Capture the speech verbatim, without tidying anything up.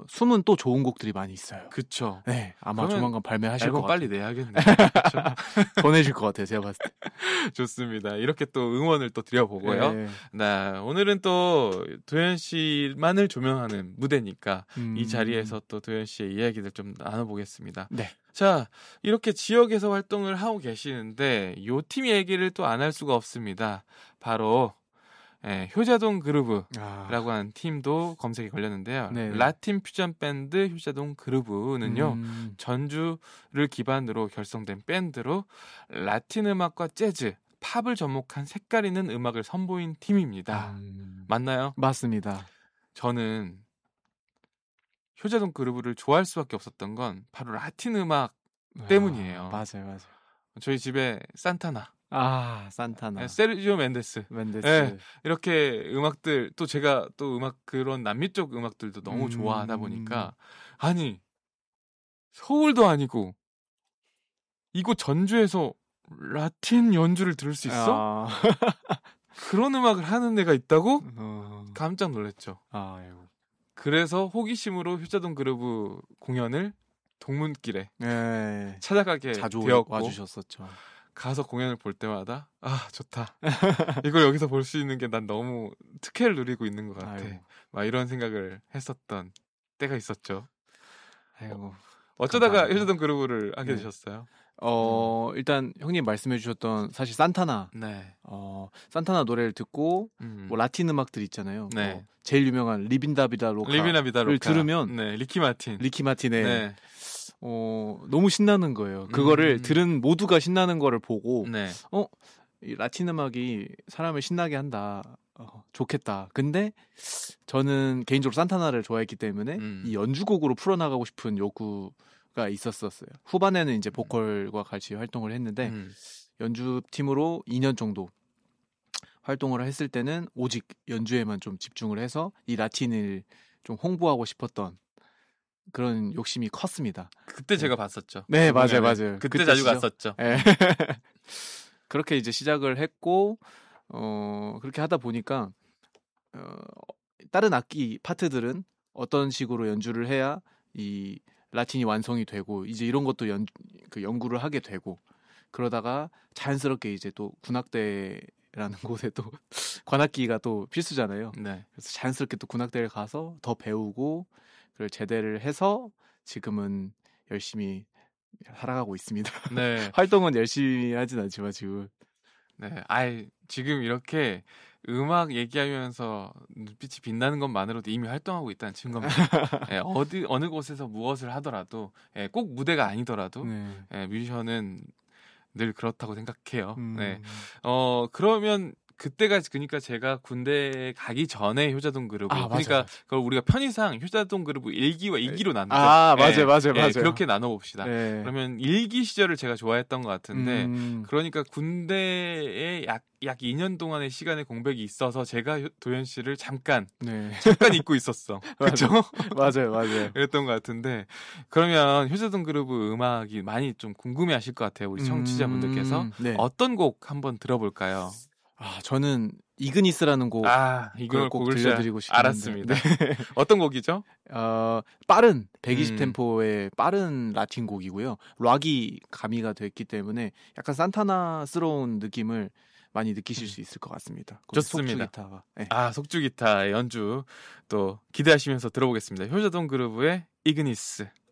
숨은 또 좋은 곡들이 많이 있어요. 그쵸. 네, 아마 조만간 발매하실 것 앨범 같아요. 빨리 내야겠네요. 그쵸? 보내실 것 같아요, 제가 봤을 때. 좋습니다. 이렇게 또 응원을 또 드려보고요. 네. 네, 오늘은 또 도현 씨만을 조명하는 무대니까 음... 이 자리에서 또 도현 씨의 이야기들 좀 나눠보겠습니다. 네. 자, 이렇게 지역에서 활동을 하고 계시는데 요 팀 얘기를 또 안 할 수가 없습니다. 바로 예, 효자동 그루브라고 아... 하는 팀도 검색에 걸렸는데요. 네. 라틴 퓨전 밴드 효자동 그루브는요. 음... 전주를 기반으로 결성된 밴드로 라틴 음악과 재즈, 팝을 접목한 색깔 있는 음악을 선보인 팀입니다. 음... 맞나요? 맞습니다. 저는 효자동 그루브를 좋아할 수밖에 없었던 건 바로 라틴 음악 때문이에요. 아, 맞아요, 맞아요. 저희 집에 산타나, 아, 산타나, 세르지오 멘데스, 멘데스, 네, 이렇게 음악들 또 제가 또 음악 그런 남미 쪽 음악들도 너무 음... 좋아하다 보니까 아니 서울도 아니고 이곳 전주에서 라틴 연주를 들을 수 있어? 아... 그런 음악을 하는 데가 있다고? 어... 깜짝 놀랐죠. 아유. 그래서 호기심으로 효자동 그루브 공연을 동문길에 네. 찾아가게 자주 되었고 와주셨었죠. 가서 공연을 볼 때마다 아 좋다. 이걸 여기서 볼 수 있는 게 난 너무 특혜를 누리고 있는 것 같아. 아유. 막 이런 생각을 했었던 때가 있었죠. 아이고. 어쩌다가 감사합니다. 효자동 그루브를 하게 네. 되셨어요? 어 음. 일단 형님 말씀해주셨던 사실 산타나, 네. 어 산타나 노래를 듣고 음. 뭐 라틴 음악들 있잖아요. 네. 뭐 제일 유명한 리빈다 비다 로카를 리비나 비다 로카. 들으면 네, 리키 마틴. 리키 마틴의 네. 어 너무 신나는 거예요. 그거를 음. 들은 모두가 신나는 거를 보고 네. 어 이 라틴 음악이 사람을 신나게 한다. 어, 좋겠다. 근데 저는 개인적으로 산타나를 좋아했기 때문에 음. 이 연주곡으로 풀어나가고 싶은 욕구가 있었었어요. 후반에는 이제 보컬과 같이 활동을 했는데 음. 연주팀으로 이 년 정도 활동을 했을 때는 오직 연주에만 좀 집중을 해서 이 라틴을 좀 홍보하고 싶었던 그런 욕심이 컸습니다. 그때 제가 봤었죠. 네, 그 맞아요, 공연을. 맞아요. 그때 자주 시죠? 갔었죠. 네. 그렇게 이제 시작을 했고, 어, 그렇게 하다 보니까, 어, 다른 악기 파트들은 어떤 식으로 연주를 해야 이 라틴이 완성이 되고, 이제 이런 것도 연, 그 연구를 하게 되고, 그러다가 자연스럽게 이제 또 군악대라는 곳에 또 관악기가 또 필수잖아요. 네. 그래서 자연스럽게 또 군악대를 가서 더 배우고, 그걸 제대를 해서 지금은 열심히 살아가고 있습니다. 네. 활동은 열심히 하진 않지만 지금. 네. 아이, 지금 이렇게 음악 얘기하면서 눈빛이 빛나는 것만으로도 이미 활동하고 있다는 증거입니다. 예, 어디 어느 곳에서 무엇을 하더라도 예, 꼭 무대가 아니더라도 네. 예, 뮤지션은 늘 그렇다고 생각해요. 음. 네. 어 그러면 그때가 그러니까 제가 군대에 가기 전에 효자동 그루브. 아, 그러니까 맞아요. 그걸 우리가 편의상 효자동 그루브 일 기와 이 기로 나누죠. 아, 맞아요, 예, 맞아요, 예, 맞아요. 그렇게 나눠 봅시다. 네. 그러면 일 기 시절을 제가 좋아했던 것 같은데 음. 그러니까 군대에 약, 약 이 년 동안의 시간의 공백이 있어서 제가 효- 도현 씨를 잠깐 네. 잠깐 잊고 있었어. 그렇죠? 맞아요, 맞아요. 그랬던 것 같은데 그러면 효자동 그루브 음악이 많이 좀 궁금해하실 것 같아요. 우리 청취자분들께서 음, 네. 어떤 곡 한번 들어볼까요? 아, 저는 이그니스라는 곡, 아, 이걸 꼭 곡을 들려드리고 싶은데. 알았습니다. 어떤 곡이죠? 어, 빠른 백이십 음. 템포의 빠른 라틴 곡이고요. 락이 가미가 됐기 때문에 약간 산타나스러운 느낌을 많이 느끼실 수 있을 것 같습니다. 좋습니다. 속주 기타가. 네. 아, 속주 기타의 연주 또 기대하시면서 들어보겠습니다. 효자동 그루브의 이그니스.